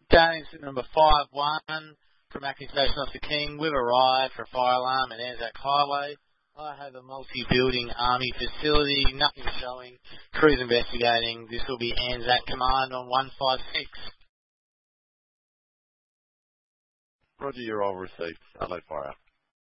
Games number 5-1 from Acting Station Officer King. We've arrived for a fire alarm at Anzac Highway. I have a multi-building army facility, nothing showing. Crews investigating. This will be Anzac Command on 156. Roger, you're all received. Alert fire.